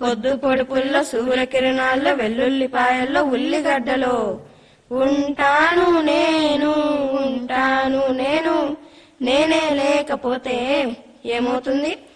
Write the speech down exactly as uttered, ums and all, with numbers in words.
పొద్దు పొడుపుల్లో సూర్యకిరణాల్లో వెల్లుల్లిపాయల్లో ఉల్లిగడ్డలో ఉంటాను నేను ఉంటాను నేను నేనే లేకపోతే ఏమవుతుంది?